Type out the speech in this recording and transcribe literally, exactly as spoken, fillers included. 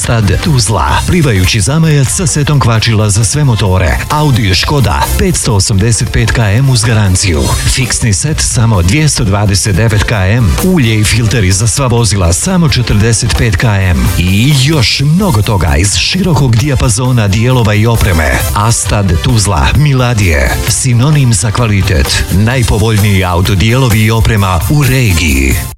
Astad Tuzla, plivajući zamajac sa setom kvačila za sve motore, Audi i Škoda petsto osamdeset pet kilometara uz garanciju, fiksni set samo dvjesto dvadeset devet kilometara, ulje i filteri za sva vozila samo četrdeset pet kilometara i još mnogo toga iz širokog dijapazona dijelova i opreme. Astad Tuzla, Miladije, sinonim za kvalitet, najpovoljniji autodijelovi i oprema u regiji.